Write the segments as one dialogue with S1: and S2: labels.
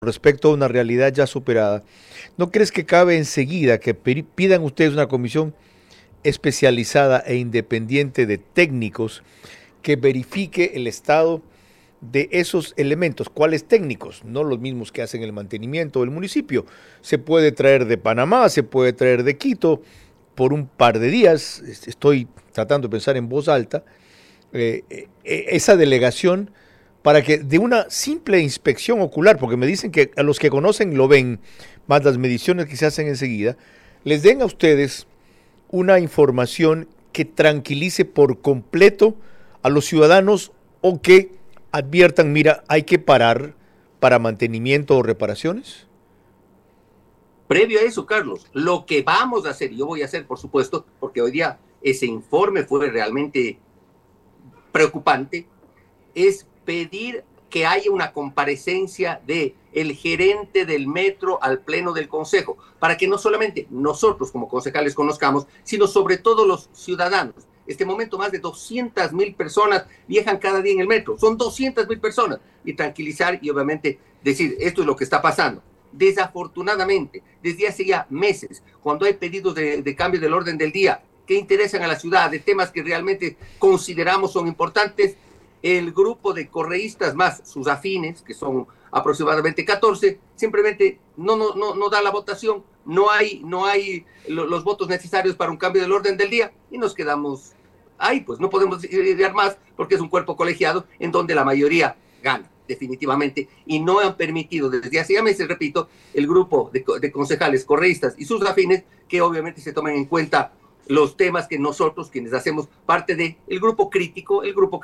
S1: respecto a una realidad ya superada, ¿no crees que cabe enseguida que pidan ustedes una comisión especializada e independiente de técnicos que verifique el estado de esos elementos? ¿Cuáles técnicos? No los mismos que hacen el mantenimiento del municipio. Se puede traer de Panamá, se puede traer de Quito por un par de días. Estoy tratando de pensar en voz alta. Esa delegación para que de una simple inspección ocular, porque me dicen que a los que conocen lo ven, más las mediciones que se hacen enseguida, les den a ustedes una información que tranquilice por completo a los ciudadanos o que adviertan, mira, hay que parar para mantenimiento o reparaciones?
S2: Previo a eso, Carlos, lo que vamos a hacer, y yo voy a hacer, por supuesto, porque hoy día ese informe fue realmente preocupante, es pedir que haya una comparecencia del gerente del metro al pleno del consejo, para que no solamente nosotros como concejales conozcamos, sino sobre todo los ciudadanos. Este momento más de 200,000 personas viajan cada día en el metro, son 200,000 personas, y tranquilizar y obviamente decir, esto es lo que está pasando. Desafortunadamente, desde hace ya meses, cuando hay pedidos de cambio del orden del día que interesan a la ciudad, de temas que realmente consideramos son importantes, el grupo de correístas más sus afines, que son aproximadamente 14, simplemente no da la votación, no hay los votos necesarios para un cambio del orden del día y nos quedamos ahí, pues no podemos ir más porque es un cuerpo colegiado en donde la mayoría gana, definitivamente, y no han permitido desde hace ya meses, repito, el grupo de concejales correístas y sus afines que obviamente se tomen en cuenta los temas que nosotros, quienes hacemos parte del grupo crítico, el grupo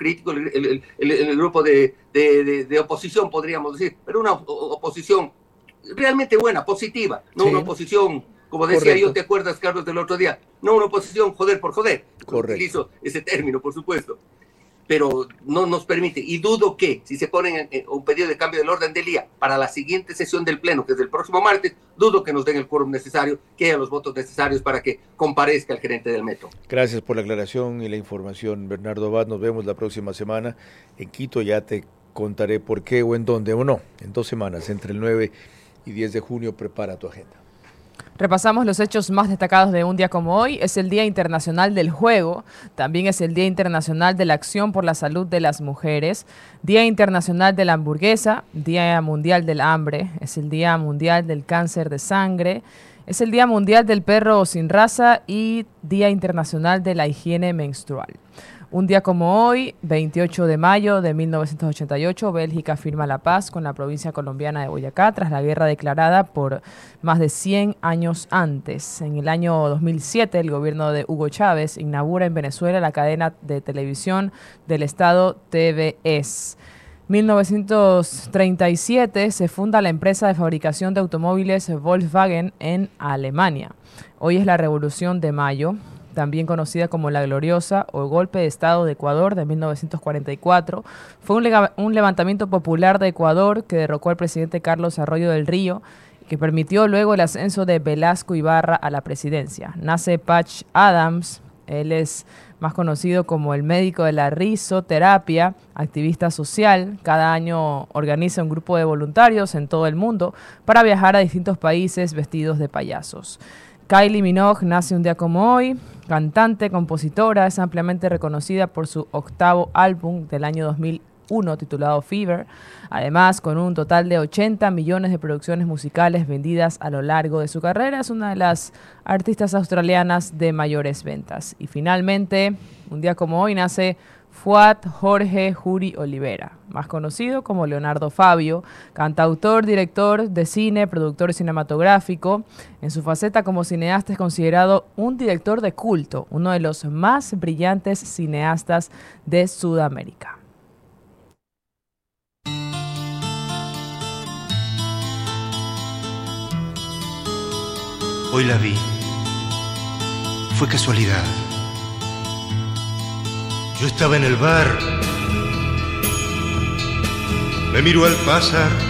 S2: de oposición, podríamos decir, pero una oposición realmente buena, positiva, no sí. Una oposición, como decía correcto. Yo, ¿te acuerdas, Carlos, del otro día? No una oposición joder por joder. Correcto. Utilizo ese término, por supuesto. Pero no nos permite, y dudo que si se ponen un pedido de cambio del orden del día para la siguiente sesión del Pleno, que es el próximo martes, dudo que nos den el quórum necesario, que haya los votos necesarios para que comparezca el gerente del metro.
S1: Gracias por la aclaración y la información, Bernardo Abad. Nos vemos la próxima semana en Quito. Ya te contaré por qué o en dónde o no. En 2 semanas, entre el 9 y 10 de junio, prepara tu agenda.
S3: Repasamos los hechos más destacados de un día como hoy. Es el Día Internacional del Juego, también es el Día Internacional de la Acción por la Salud de las Mujeres, Día Internacional de la Hamburguesa, Día Mundial del Hambre, es el Día Mundial del Cáncer de Sangre, es el Día Mundial del Perro Sin Raza y Día Internacional de la Higiene Menstrual. Un día como hoy, 28 de mayo de 1988, Bélgica firma la paz con la provincia colombiana de Boyacá tras la guerra declarada por más de 100 años antes. En el año 2007, el gobierno de Hugo Chávez inaugura en Venezuela la cadena de televisión del Estado TVS. 1937 se funda la empresa de fabricación de automóviles Volkswagen en Alemania. Hoy es la Revolución de Mayo, también conocida como la Gloriosa o Golpe de Estado de Ecuador de 1944. Fue un levantamiento popular de Ecuador que derrocó al presidente Carlos Arroyo del Río y que permitió luego el ascenso de Velasco Ibarra a la presidencia. Nace Patch Adams, él es más conocido como el médico de la risoterapia, activista social. Cada año organiza un grupo de voluntarios en todo el mundo para viajar a distintos países vestidos de payasos. Kylie Minogue nace un día como hoy, cantante, compositora, es ampliamente reconocida por su 8º álbum del año 2001 titulado Fever, además con un total de 80 millones de producciones musicales vendidas a lo largo de su carrera, es una de las artistas australianas de mayores ventas. Y finalmente, un día como hoy nace Fuad Jorge Juri Olivera, más conocido como Leonardo Fabio, cantautor, director de cine, productor cinematográfico. En su faceta como cineasta es considerado un director de culto, uno de los más brillantes cineastas de Sudamérica.
S4: Hoy la vi. Fue casualidad. Yo estaba en el bar, me miró al pasar